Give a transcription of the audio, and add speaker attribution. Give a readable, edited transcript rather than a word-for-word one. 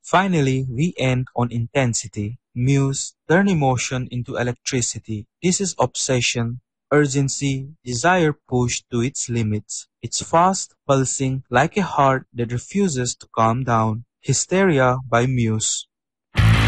Speaker 1: Finally, we end on intensity. Muse turn emotion into electricity. This is obsession, urgency, desire pushed to its limits. It's fast, pulsing like a heart that refuses to calm down. Hysteria by Muse.